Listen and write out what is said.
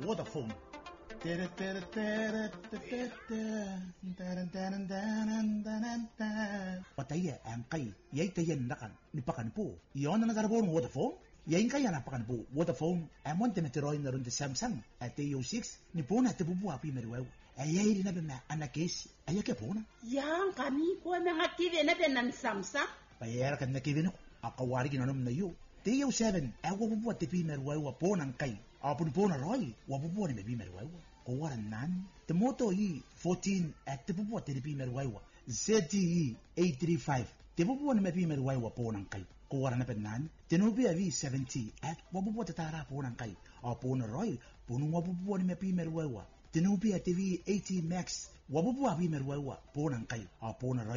Vodafone. Pataya ang kay yay tayan nakan ni pakan po. Iyon na nagarabon Vodafone. Yain kaya napakan po Vodafone amon temeteroy na ron de Samsung at TU6 ni po na tebubu api merwew. Ayay rin na ba anakes ayake po na. Yang kami po mga TV na din ng Samsung. Payera kan na kivino akawari ginanom na yu. TU7 ay wabubu at tepi merwew po ng kay. Apun po na roy wabubu ni mebi merwew. Kuwaran nan. Temoto yi 14 at tebubu at tepi merwew. ZTE 835 tebubu ni mebi merwew po ng kay. Kuwaran na penan. Tenubi avi 70 at wabubu tatara po ng kay. Apun roy punong wabubu ni mebi merwew. Tenubi at TV 80 Max wabubu avi merwew po ng kay. Apun roy